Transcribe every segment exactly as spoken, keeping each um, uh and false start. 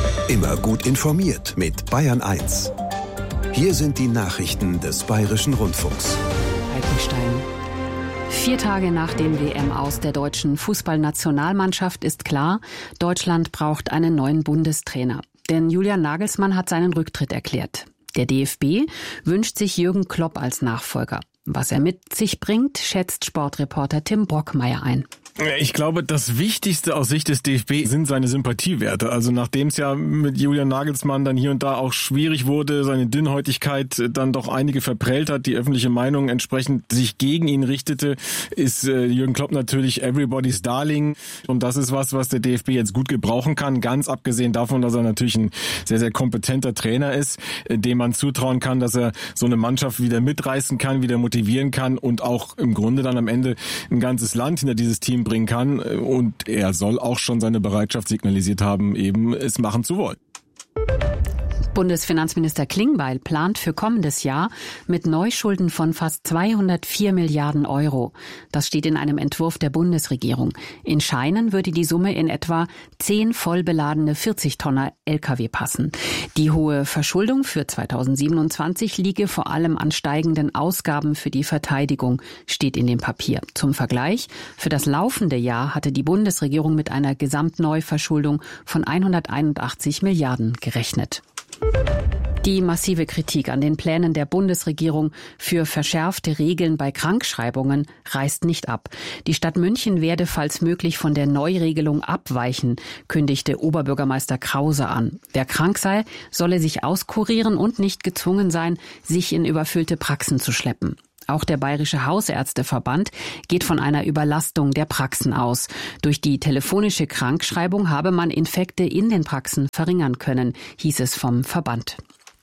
Immer gut informiert mit Bayern eins. Hier sind die Nachrichten des Bayerischen Rundfunks. Altenstein. Vier Tage nach dem W M-Aus der deutschen Fußballnationalmannschaft ist klar, Deutschland braucht einen neuen Bundestrainer. Denn Julian Nagelsmann hat seinen Rücktritt erklärt. Der D F B wünscht sich Jürgen Klopp als Nachfolger. Was er mit sich bringt, schätzt Sportreporter Tim Brockmeier ein. Ich glaube, das Wichtigste aus Sicht des D F B sind seine Sympathiewerte. Also nachdem es ja mit Julian Nagelsmann dann hier und da auch schwierig wurde, seine Dünnhäutigkeit dann doch einige verprellt hat, die öffentliche Meinung entsprechend sich gegen ihn richtete, ist äh, Jürgen Klopp natürlich everybody's darling. Und das ist was, was der D F B jetzt gut gebrauchen kann. Ganz abgesehen davon, dass er natürlich ein sehr, sehr kompetenter Trainer ist, äh, dem man zutrauen kann, dass er so eine Mannschaft wieder mitreißen kann, wieder motivieren kann und auch im Grunde dann am Ende ein ganzes Land hinter dieses Team bringen kann, und er soll auch schon seine Bereitschaft signalisiert haben, eben es machen zu wollen. Bundesfinanzminister Klingbeil plant für kommendes Jahr mit Neuschulden von fast zweihundertvier Milliarden Euro. Das steht in einem Entwurf der Bundesregierung. In Scheinen würde die Summe in etwa zehn vollbeladene vierzig-Tonner L K W passen. Die hohe Verschuldung für zweitausendsiebenundzwanzig liege vor allem an steigenden Ausgaben für die Verteidigung, steht in dem Papier. Zum Vergleich, für das laufende Jahr hatte die Bundesregierung mit einer Gesamtneuverschuldung von hunderteinundachtzig Milliarden gerechnet. Die massive Kritik an den Plänen der Bundesregierung für verschärfte Regeln bei Krankschreibungen reißt nicht ab. Die Stadt München werde falls möglich von der Neuregelung abweichen, kündigte Oberbürgermeister Krause an. Wer krank sei, solle sich auskurieren und nicht gezwungen sein, sich in überfüllte Praxen zu schleppen. Auch der Bayerische Hausärzteverband geht von einer Überlastung der Praxen aus. Durch die telefonische Krankschreibung habe man Infekte in den Praxen verringern können, hieß es vom Verband.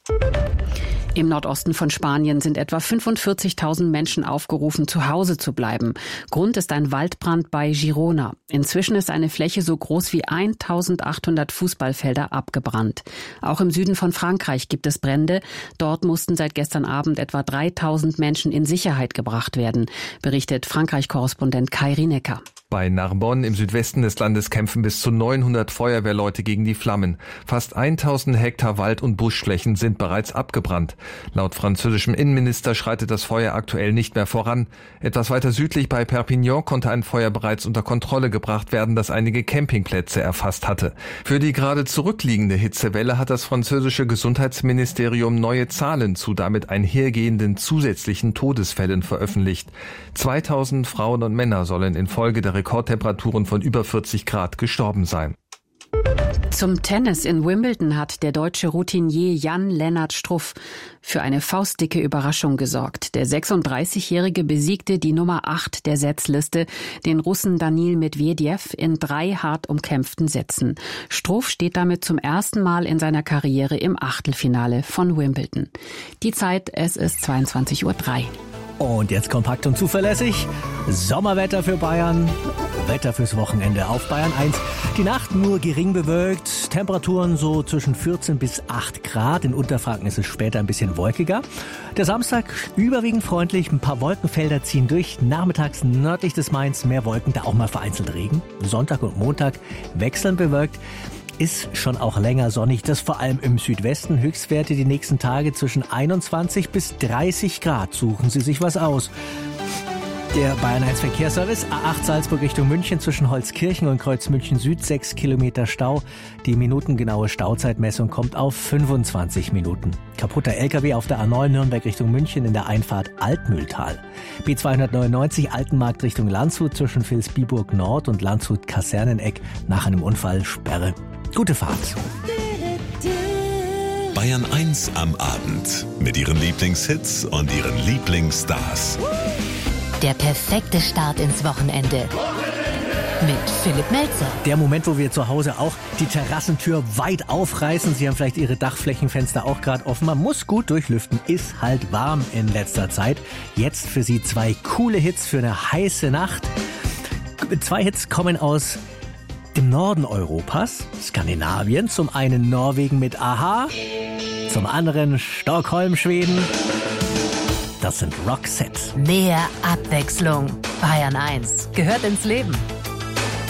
Im Nordosten von Spanien sind etwa fünfundvierzigtausend Menschen aufgerufen, zu Hause zu bleiben. Grund ist ein Waldbrand bei Girona. Inzwischen ist eine Fläche so groß wie eintausendachthundert Fußballfelder abgebrannt. Auch im Süden von Frankreich gibt es Brände. Dort mussten seit gestern Abend etwa dreitausend Menschen in Sicherheit gebracht werden, berichtet Frankreich-Korrespondent Kai Rinecker. Bei Narbonne im Südwesten des Landes kämpfen bis zu neunhundert Feuerwehrleute gegen die Flammen. Fast tausend Hektar Wald- und Buschflächen sind bereits abgebrannt. Laut französischem Innenminister schreitet das Feuer aktuell nicht mehr voran. Etwas weiter südlich bei Perpignan konnte ein Feuer bereits unter Kontrolle gebracht werden, das einige Campingplätze erfasst hatte. Für die gerade zurückliegende Hitzewelle hat das französische Gesundheitsministerium neue Zahlen zu damit einhergehenden zusätzlichen Todesfällen veröffentlicht. zweitausend Frauen und Männer sollen infolge der Rekordtemperaturen von über vierzig Grad gestorben sein. Zum Tennis in Wimbledon hat der deutsche Routinier Jan-Lennart Struff für eine faustdicke Überraschung gesorgt. Der sechsunddreißigjährige besiegte die Nummer acht der Setzliste, den Russen Danil Medvedev, in drei hart umkämpften Sätzen. Struff steht damit zum ersten Mal in seiner Karriere im Achtelfinale von Wimbledon. Die Zeit, es ist zweiundzwanzig Uhr drei. Und jetzt kompakt und zuverlässig. Sommerwetter für Bayern. Wetter fürs Wochenende auf Bayern eins. Die Nacht nur gering bewölkt. Temperaturen so zwischen vierzehn bis acht Grad. In Unterfranken ist es später ein bisschen wolkiger. Der Samstag überwiegend freundlich. Ein paar Wolkenfelder ziehen durch. Nachmittags nördlich des Mains mehr Wolken, da auch mal vereinzelt Regen. Sonntag und Montag wechselnd bewölkt. Ist schon auch länger sonnig, das vor allem im Südwesten. Höchstwerte die nächsten Tage zwischen einundzwanzig bis dreißig Grad. Suchen Sie sich was aus. Der Bayern eins Verkehrsservice, A acht Salzburg Richtung München zwischen Holzkirchen und Kreuz München Süd, sechs Kilometer Stau. Die minutengenaue Stauzeitmessung kommt auf fünfundzwanzig Minuten. Kaputter L K W auf der A neun Nürnberg Richtung München in der Einfahrt Altmühltal. B zweihundertneunundneunzig Altenmarkt Richtung Landshut zwischen Vilsbiburg Nord und Landshut Kaserneneck nach einem Unfall Sperre. Gute Fahrt. Bayern eins am Abend mit ihren Lieblingshits und ihren Lieblingsstars. Der perfekte Start ins Wochenende. Mit Philipp Melzer. Der Moment, wo wir zu Hause auch die Terrassentür weit aufreißen. Sie haben vielleicht Ihre Dachflächenfenster auch gerade offen. Man muss gut durchlüften, ist halt warm in letzter Zeit. Jetzt für Sie zwei coole Hits für eine heiße Nacht. Zwei Hits kommen aus dem Norden Europas, Skandinavien. Zum einen Norwegen mit Aha, zum anderen Stockholm, Schweden. Das sind Roxette. Mehr Abwechslung. Bayern eins gehört ins Leben.